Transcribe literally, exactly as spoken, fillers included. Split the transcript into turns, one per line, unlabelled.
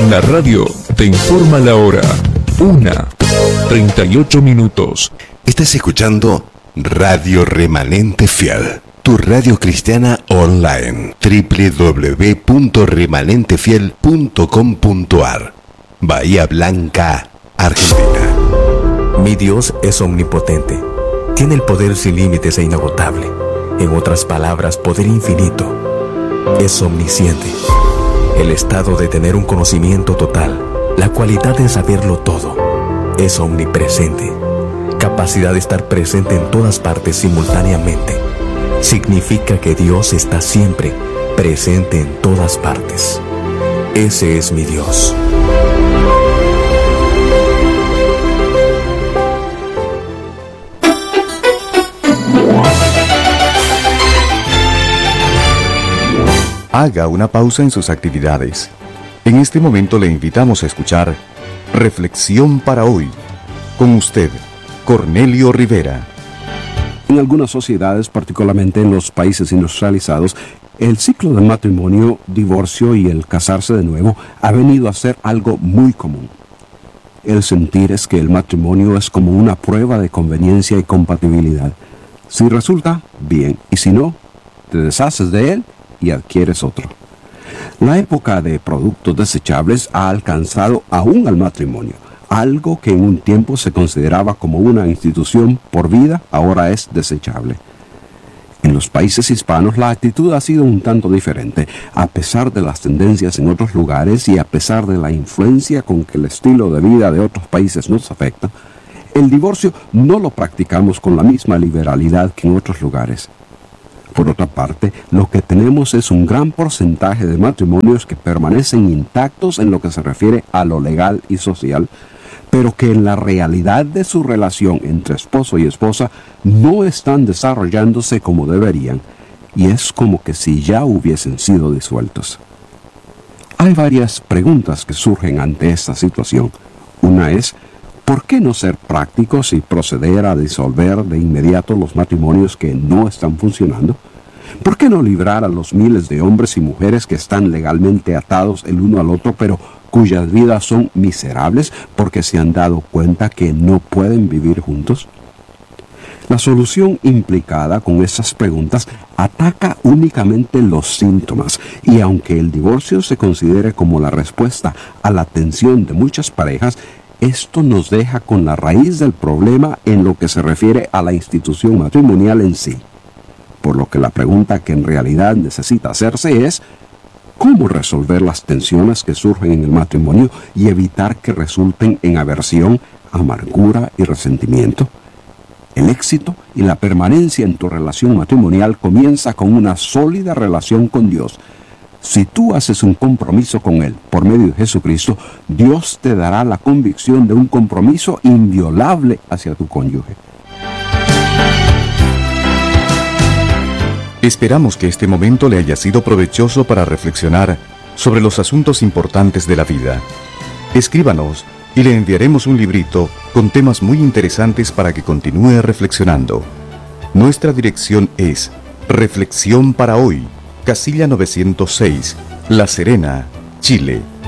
La radio te informa la hora. Una, treinta y ocho minutos.
Estás escuchando Radio Remanente Fiel, tu radio cristiana online. doble u doble u doble u punto remanente fiel punto com punto a r. Bahía Blanca, Argentina.
Mi Dios es omnipotente. Tiene el poder sin límites e inagotable. En otras palabras, poder infinito. Es omnisciente. El estado de tener un conocimiento total. La cualidad de saberlo todo. Es omnipresente. Capacidad de estar presente en todas partes simultáneamente. Significa que Dios está siempre presente en todas partes. Ese es mi Dios.
Haga una pausa en sus actividades. En este momento le invitamos a escuchar Reflexión para hoy. Con usted, Cornelio Rivera.
En algunas sociedades, particularmente en los países industrializados, el ciclo del matrimonio, divorcio y el casarse de nuevo ha venido a ser algo muy común. El sentir es que el matrimonio es como una prueba de conveniencia y compatibilidad. Si resulta, bien, y si no, te deshaces de él y adquieres otro. La época de productos desechables ha alcanzado aún al matrimonio. Algo que en un tiempo se consideraba como una institución por vida, ahora es desechable. En los países hispanos la actitud ha sido un tanto diferente, a pesar de las tendencias en otros lugares y a pesar de la influencia con que el estilo de vida de otros países nos afecta. El divorcio no lo practicamos con la misma liberalidad que en otros lugares. Por otra parte, lo que tenemos es un gran porcentaje de matrimonios que permanecen intactos en lo que se refiere a lo legal y social, pero que en la realidad de su relación entre esposo y esposa no están desarrollándose como deberían, y es como que si ya hubiesen sido disueltos. Hay varias preguntas que surgen ante esta situación. Una es, ¿por qué no ser prácticos y proceder a disolver de inmediato los matrimonios que no están funcionando? ¿Por qué no librar a los miles de hombres y mujeres que están legalmente atados el uno al otro, pero cuyas vidas son miserables porque se han dado cuenta que no pueden vivir juntos? La solución implicada con esas preguntas ataca únicamente los síntomas, y aunque el divorcio se considere como la respuesta a la tensión de muchas parejas, esto nos deja con la raíz del problema en lo que se refiere a la institución matrimonial en sí. Por lo que la pregunta que en realidad necesita hacerse es, ¿cómo resolver las tensiones que surgen en el matrimonio y evitar que resulten en aversión, amargura y resentimiento? El éxito y la permanencia en tu relación matrimonial comienza con una sólida relación con Dios. Si tú haces un compromiso con Él por medio de Jesucristo, Dios te dará la convicción de un compromiso inviolable hacia tu cónyuge.
Esperamos que este momento le haya sido provechoso para reflexionar sobre los asuntos importantes de la vida. Escríbanos y le enviaremos un librito con temas muy interesantes para que continúe reflexionando. Nuestra dirección es Reflexión para Hoy, Casilla novecientos seis, La Serena, Chile,